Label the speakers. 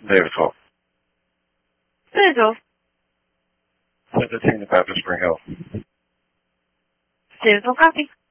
Speaker 1: David Falk.
Speaker 2: David.
Speaker 1: 17 Baptist Spring Hill.
Speaker 2: David, copy.